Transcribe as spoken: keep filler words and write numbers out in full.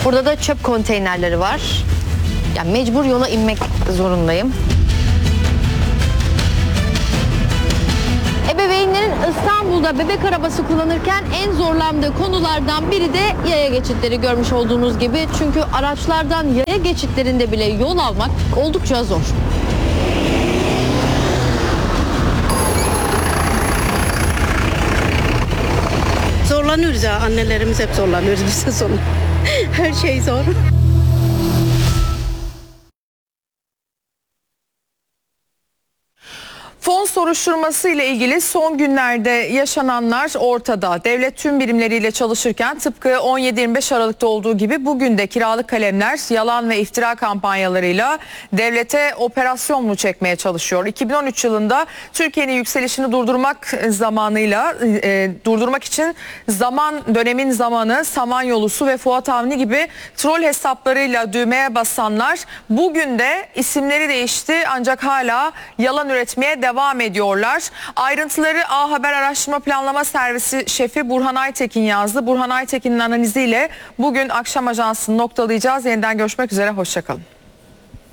Burada da çöp konteynerleri var. Yani mecbur yola inmek zorundayım. Ebeveynlerin İstanbul'da bebek arabası kullanırken en zorlandığı konulardan biri de yaya geçitleri, görmüş olduğunuz gibi. Çünkü araçlardan yaya geçitlerinde bile yol almak oldukça zor. Zorlanıyoruz ya, annelerimiz hep zorlanıyoruz biz de sonra. Her şey zor. Fon soruşturması ile ilgili son günlerde yaşananlar ortada. Devlet tüm birimleriyle çalışırken tıpkı on yedi yirmi beş Aralık'ta olduğu gibi bugün de kiralık kalemler yalan ve iftira kampanyalarıyla devlete operasyon mu çekmeye çalışıyor? iki bin on üç yılında Türkiye'nin yükselişini durdurmak zamanıyla e, durdurmak için zaman dönemin zamanı, Samanyolusu ve Fuat Avni gibi troll hesaplarıyla düğmeye basanlar bugün de isimleri değişti ancak hala yalan üretmeye devam devam ediyorlar. Ayrıntıları A Haber Araştırma Planlama Servisi Şefi Burhan Aytekin yazdı. Burhan Aytekin'in analiziyle bugün akşam ajansını noktalayacağız. Yeniden görüşmek üzere, hoşça kalın.